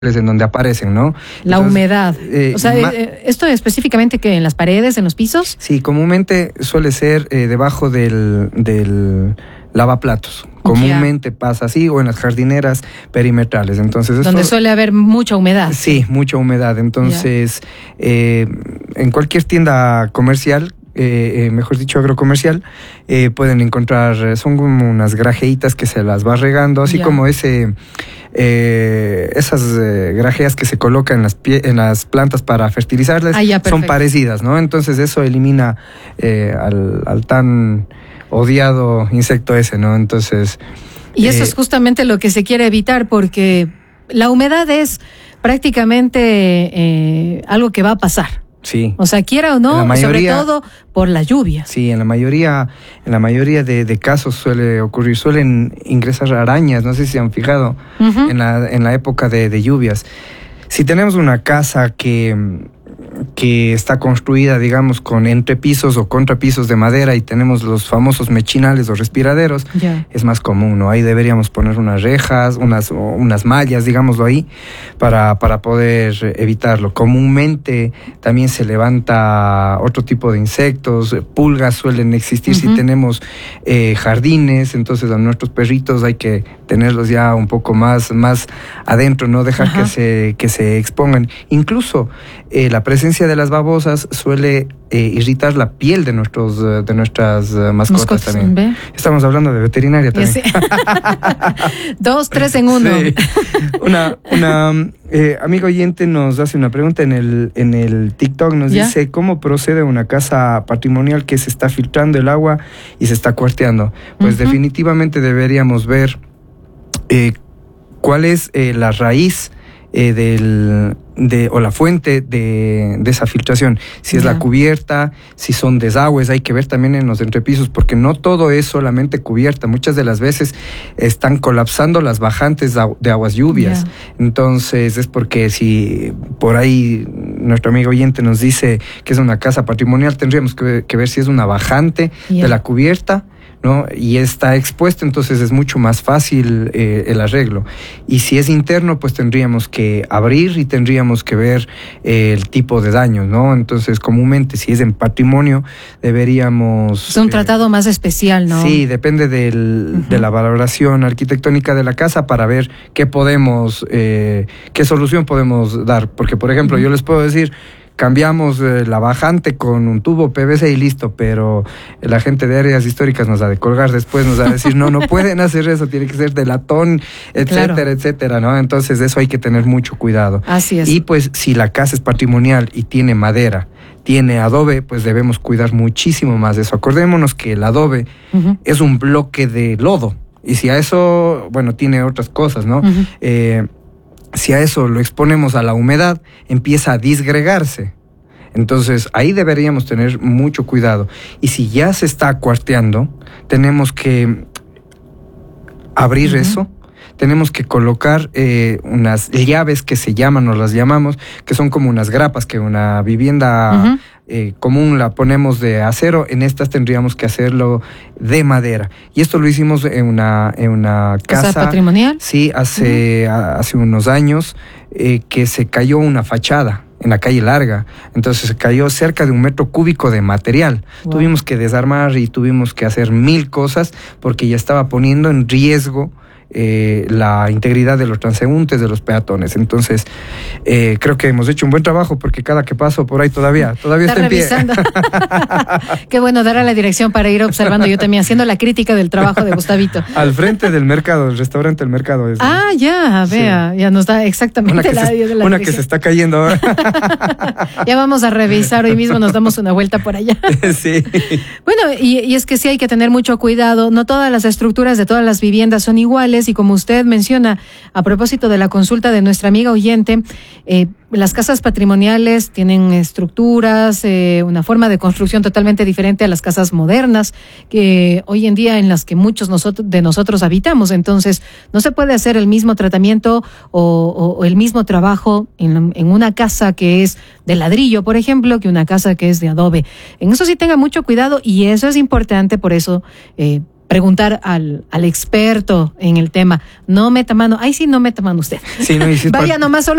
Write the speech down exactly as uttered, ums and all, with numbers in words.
en donde aparecen, ¿no? La Entonces, humedad. Eh, o sea, eh, ¿esto específicamente que en las paredes, en los pisos? Sí, comúnmente suele ser eh, debajo del, del lavaplatos. Comúnmente yeah. pasa así, o en las jardineras perimetrales. Entonces, esto, donde suele haber mucha humedad. Sí, mucha humedad. Entonces, yeah. eh, en cualquier tienda comercial, Eh, eh, mejor dicho agrocomercial, eh, pueden encontrar, son como unas grajeitas que se las va regando, así yeah. como ese eh, esas eh, grajeas que se colocan en las, pie, en las plantas para fertilizarlas, ah, yeah, son parecidas, ¿no? Entonces eso elimina eh, al, al tan odiado insecto ese, ¿no? Entonces... Y eso eh, es justamente lo que se quiere evitar, porque la humedad es prácticamente eh, algo que va a pasar. Sí. O sea, quiera o no, mayoría, sobre todo por la lluvia. Sí, en la mayoría, en la mayoría de, de casos suele ocurrir, suelen ingresar arañas, no sé si se han fijado, uh-huh. en la, en la época de, de lluvias. Si tenemos una casa que, que está construida, digamos, con entrepisos o contrapisos de madera y tenemos los famosos mechinales o respiraderos, yeah. es más común, ¿no? Ahí deberíamos poner unas rejas, unas, unas mallas, digámoslo ahí, para, para poder evitarlo. Comúnmente también se levanta otro tipo de insectos, pulgas suelen existir uh-huh. si tenemos eh, jardines, entonces a nuestros perritos hay que tenerlos ya un poco más, más adentro, no dejar uh-huh. que se, que se expongan. Incluso eh, la presencia de las babosas suele eh, irritar la piel de nuestros de nuestras uh, mascotas, mascotas también. ¿Ve? Estamos hablando de veterinaria también. Sí. Dos, tres en uno. Sí. Una, una eh, amigo oyente nos hace una pregunta en el en el TikTok, nos ¿Ya? dice ¿cómo procede una casa patrimonial que se está filtrando el agua y se está cuarteando? Pues uh-huh. definitivamente deberíamos ver eh, cuál es eh, la raíz Eh, del, de, o la fuente de, de esa filtración, si es yeah. la cubierta, si son desagües, hay que ver también en los entrepisos, porque no todo es solamente cubierta, muchas de las veces están colapsando las bajantes de aguas lluvias, yeah. entonces es porque si por ahí nuestro amigo oyente nos dice que es una casa patrimonial, tendríamos que ver, que ver si es una bajante yeah. de la cubierta, ¿no? Y está expuesto, entonces es mucho más fácil eh, el arreglo. Y si es interno, pues tendríamos que abrir y tendríamos que ver eh, el tipo de daño, ¿no? Entonces, comúnmente, si es en patrimonio, deberíamos... Es un eh, tratado más especial, ¿no? Sí, depende del, uh-huh. de la valoración arquitectónica de la casa para ver qué podemos, eh, qué solución podemos dar. Porque, por ejemplo, uh-huh. yo les puedo decir... Cambiamos eh, la bajante con un tubo P V C y listo, pero la gente de áreas históricas nos ha de colgar después, nos va a decir, no, no pueden hacer eso, tiene que ser de latón, etcétera, claro. etcétera, ¿no? Entonces, de eso hay que tener mucho cuidado. Así es. Y pues, si la casa es patrimonial y tiene madera, tiene adobe, pues debemos cuidar muchísimo más de eso. Acordémonos que el adobe uh-huh. es un bloque de lodo, y si a eso, bueno, tiene otras cosas, ¿no? Uh-huh. Eh, Si a eso lo exponemos a la humedad, empieza a disgregarse. Entonces, ahí deberíamos tener mucho cuidado. Y si ya se está cuarteando, tenemos que abrir uh-huh. eso. Tenemos que colocar eh, unas llaves que se llaman, o las llamamos, que son como unas grapas, que una vivienda uh-huh. eh, común la ponemos de acero, en estas tendríamos que hacerlo de madera. Y esto lo hicimos en una, en una casa... ¿Casa patrimonial? Sí, hace, uh-huh. a, hace unos años, eh, que se cayó una fachada en la calle Larga, entonces se cayó cerca de un metro cúbico de material. Wow. Tuvimos que desarmar y tuvimos que hacer mil cosas, porque ya estaba poniendo en riesgo Eh, la integridad de los transeúntes, de los peatones. Entonces, eh, creo que hemos hecho un buen trabajo, porque cada que paso por ahí todavía, todavía está, está en revisando. Pie. Qué bueno, dar a la dirección para ir observando yo también, haciendo la crítica del trabajo de Gustavito. Al frente del mercado, el restaurante El Mercado. Es, ah, ya, vea, sí. ya nos da exactamente una que la, se, de la Una dirección. que se está cayendo ahora. Ya vamos a revisar, hoy mismo nos damos una vuelta por allá. Sí. Bueno, y, y es que sí hay que tener mucho cuidado, no todas las estructuras de todas las viviendas son iguales. Y como usted menciona, a propósito de la consulta de nuestra amiga oyente, eh, las casas patrimoniales tienen estructuras, eh, una forma de construcción totalmente diferente a las casas modernas, que hoy en día en las que muchos nosotros, de nosotros habitamos. Entonces, no se puede hacer el mismo tratamiento o, o, o el mismo trabajo en, en una casa que es de ladrillo, por ejemplo, que una casa que es de adobe. En eso sí tenga mucho cuidado, y eso es importante, por eso... Eh, preguntar al, al experto en el tema. No meta mano. Ay, sí, no meta mano usted. Sí, no, y si es Vaya par- nomás solo